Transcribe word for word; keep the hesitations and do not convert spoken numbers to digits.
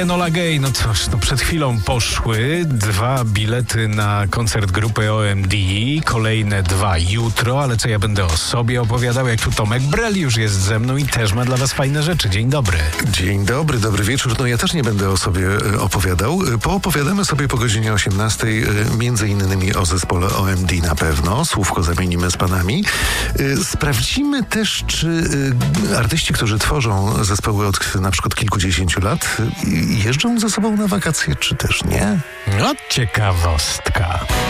Enola Gay, no cóż, no przed chwilą poszły dwa bilety na koncert grupy O M D, kolejne dwa jutro, ale co ja będę o sobie opowiadał, jak tu Tomek Brel już jest ze mną i też ma dla was fajne rzeczy. Dzień dobry. Dzień dobry, dobry wieczór. No ja też nie będę o sobie opowiadał. Poopowiadamy sobie po godzinie osiemnastej między innymi o zespole O M D na pewno. Słówko zamienimy z panami. Sprawdzimy też, czy artyści, którzy tworzą zespoły od na przykład kilkudziesięciu lat, jeżdżą ze sobą na wakacje, czy też nie? No, ciekawostka.